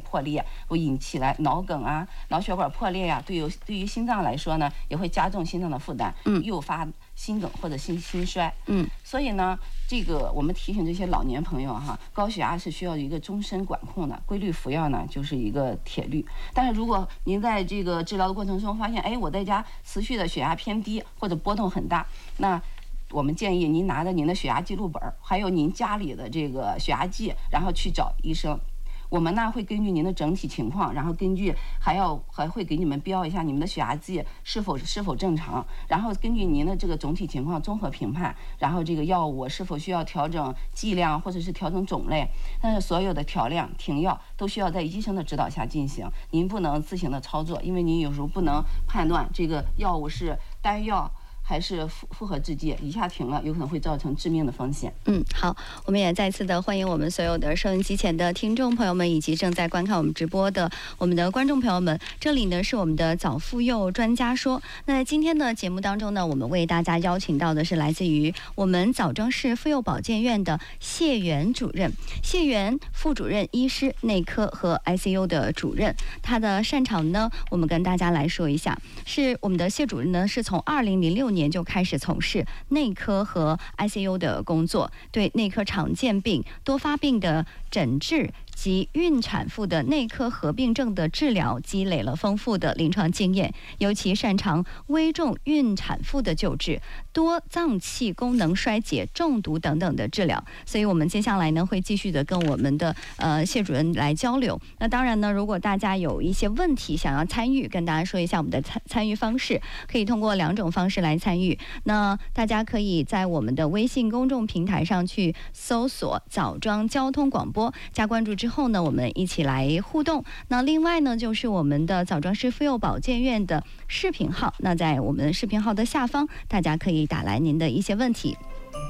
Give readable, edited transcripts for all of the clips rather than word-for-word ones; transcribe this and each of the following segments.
破裂，会引起来脑梗啊、脑血管破裂呀、对于心脏来说呢，也会加重心脏的负担，诱发心梗或者心衰。所以呢，这个我们提醒这些老年朋友哈，高血压是需要一个终身管控的，规律服药呢就是一个铁律。但是如果您在这个治疗的过程中发现，哎，我在家持续的血压偏低或者波动很大，那我们建议您拿着您的血压记录本，还有您家里的这个血压计，然后去找医生。我们呢会根据您的整体情况，然后根据还会给你们标一下你们的血压计是否正常，然后根据您的这个总体情况综合评判，然后这个药物是否需要调整剂量或者是调整种类。但是所有的调量停药都需要在医生的指导下进行，您不能自行的操作，因为您有时候不能判断这个药物是单药还是复合制剂，一下停了有可能会造成致命的风险。 好，我们也再次的欢迎我们所有的收音机前的听众朋友们，以及正在观看我们直播的我们的观众朋友们。这里呢是我们的早妇幼专家说。那在今天的节目当中呢，我们为大家邀请到的是来自于我们枣庄市妇幼保健院的谢元主任，谢元副主任医师，内科和 ICU 的主任。他的擅长呢，我们跟大家来说一下，是我们的谢主任呢是从2006年就开始从事内科和 ICU 的工作，对内科常见病、多发病的诊治及孕产妇的内科合并症的治疗积累了丰富的临床经验，尤其擅长危重孕产妇的救治、多脏器功能衰竭、中毒等等的治疗。所以我们接下来呢会继续的跟我们的谢主任来交流。那当然呢，如果大家有一些问题想要参与，跟大家说一下我们的参与方式，可以通过2种方式来参与。那大家可以在我们的微信公众平台上去搜索枣庄交通广播，加关注之后呢，我们一起来互动。那另外呢，就是我们的枣庄市妇幼保健院的视频号，那在我们视频号的下方，大家可以打来您的一些问题。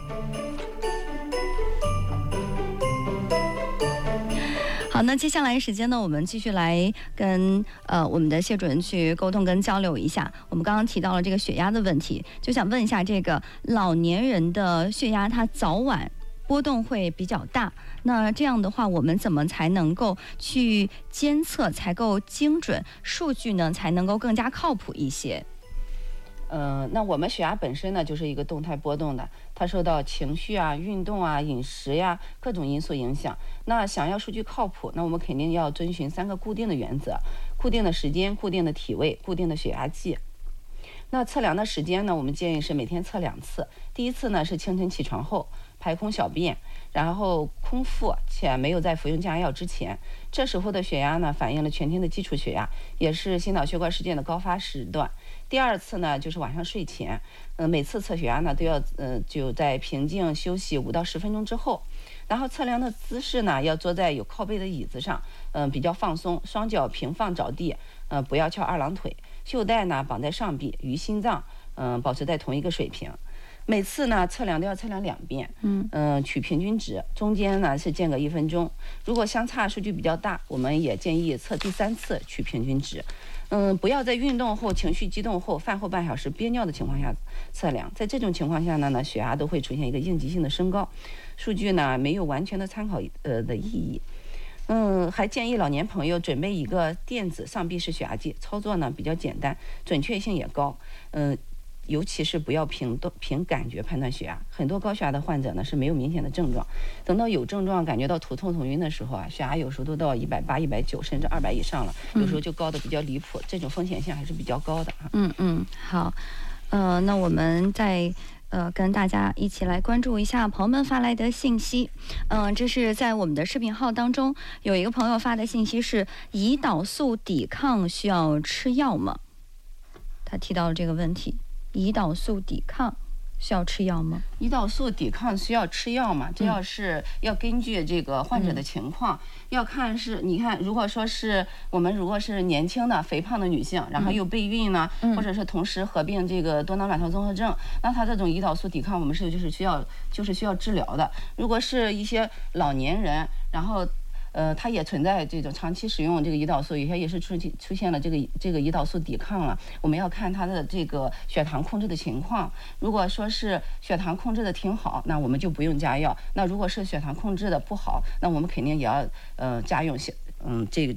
好，那接下来时间呢，我们继续来跟我们的谢主任去沟通跟交流一下。我们刚刚提到了这个血压的问题，就想问一下，这个老年人的血压它早晚波动会比较大，那这样的话我们怎么才能够去监测才够精准，数据呢才能够更加靠谱一些？ 那我们血压本身呢就是一个动态波动的，它受到情绪啊、运动啊、饮食呀、各种因素影响。那想要数据靠谱，那我们肯定要遵循3个固定的原则：固定的时间、固定的体位、固定的血压计。那测量的时间呢，我们建议是每天测2次。第一次呢是清晨起床后排空小便，然后空腹且没有在服用降压药之前，这时候的血压呢反映了全天的基础血压，也是心脑血管事件的高发时段。第2次呢就是晚上睡前，每次测血压呢都要就在平静休息5到10分钟之后。然后测量的姿势呢要坐在有靠背的椅子上，比较放松，双脚平放着地，不要翘2郎腿，袖带呢绑在上臂，与心脏保持在同一个水平。每次呢测量都要测量2遍，取平均值，中间呢是间隔1分钟。如果相差数据比较大，我们也建议测第3次取平均值。不要在运动后、情绪激动后、饭后半小时憋尿的情况下测量，在这种情况下呢，血压都会出现一个应急性的升高，数据呢没有完全的参考的意义。还建议老年朋友准备一个电子上臂式血压计，操作呢比较简单，准确性也高。尤其是不要凭感觉判断血压，很多高血压的患者呢是没有明显的症状，等到有症状感觉到头痛头晕的时候啊，血压有时候都到180、190甚至200以上了，有时候就高的比较离谱，这种风险性还是比较高的。 好，那我们再跟大家一起来关注一下朋友们发来的信息。这是在我们的视频号当中有一个朋友发的信息是：胰岛素抵抗需要吃药吗？他提到了这个问题。胰岛素抵抗需要吃药吗？ 胰岛素抵抗需要吃药吗？这要根据这个患者的情况，要看是你看，如果说是我们如果是年轻的肥胖的女性，然后又备孕呢，或者是同时合并这个多囊卵巢综合症，那她这种胰岛素抵抗我们就是需要治疗的。如果是一些老年人，然后它也存在这种长期使用这个胰岛素，有些也是出现了这个胰岛素抵抗了。我们要看它的这个血糖控制的情况。如果说是血糖控制的挺好，那我们就不用加药。那如果是血糖控制的不好，那我们肯定也要加用这个